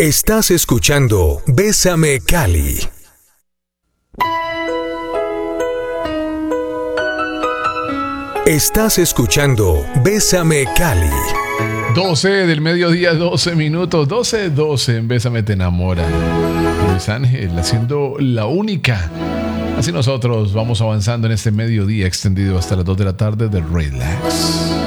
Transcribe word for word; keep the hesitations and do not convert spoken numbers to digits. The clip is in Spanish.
Estás escuchando Bésame Cali. Estás escuchando Bésame Cali. doce del mediodía, doce minutos, doce, doce en Bésame Te Enamora. Luis Ángel haciendo la única. Así nosotros vamos avanzando en este mediodía extendido hasta las dos de la tarde de Relax.